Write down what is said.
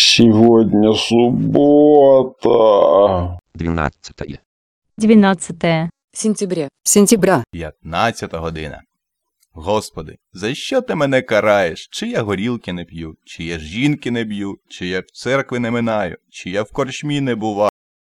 Сегодня суббота. 12 сентября, 15 година. Господи, за що ти мене караєш? Чи я горілки не п'ю, чи я жінки не б'ю, чи я в церкви не минаю, чи я в корчмі не буваю?